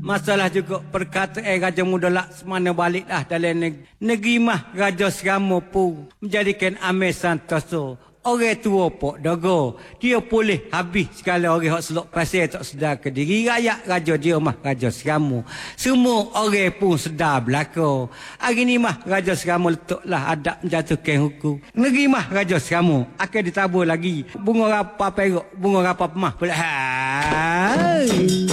Masalah juga perkataan Raja Muda Laksmana balik dah dalam negeri mah Raja Serama pun menjadikan Amir Santoso orang tua pok dogo. Dia boleh habis segala orang hak selok pasal tak sedar ke diri rakyat raja dia mah Raja Serama. Semua orang pun sedar belaka. Hari ni mah Raja Serama letaklah adab menjatuhkan hukum. Negeri mah Raja Serama akan ditabur lagi bunga rapa perak, bunga rapa pemah pula. Hai.